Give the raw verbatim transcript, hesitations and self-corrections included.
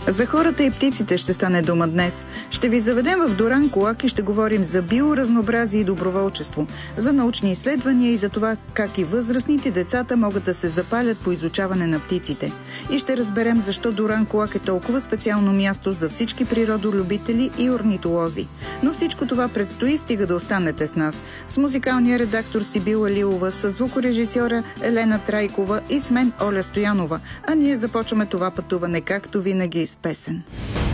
За хората и птиците ще стане дума днес. Ще ви заведем в Дуранкулак и ще говорим за биоразнообразие и доброволчество, за научни изследвания и за това как и възрастните децата могат да се запалят по изучаване на птиците. И ще разберем защо Дуранкулак е толкова специално място за всички природолюбители и орнитолози. Но всичко това предстои, стига да останете с нас. С музикалния редактор Сибила Лилова, с звукорежисьора Елена Трайкова и с мен Оля Стоянова. А ние започваме това пътуване, както винаги, с песен.